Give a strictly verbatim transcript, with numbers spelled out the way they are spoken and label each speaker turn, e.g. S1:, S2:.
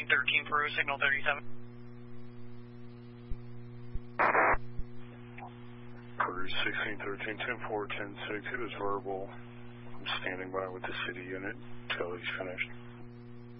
S1: thirteen Peru, signal thirty-seven.
S2: Peru sixteen thirteen, ten four, ten six, it was verbal. I'm standing by with the city unit until he's finished.